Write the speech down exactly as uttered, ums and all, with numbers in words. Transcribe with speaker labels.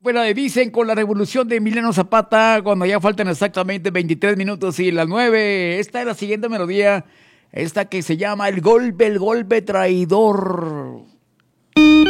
Speaker 1: Bueno, dicen con la revolución de Emiliano Zapata, cuando ya faltan exactamente veintitrés minutos y las nueve. Esta es la siguiente melodía, esta que se llama El Golpe, el Golpe Traidor.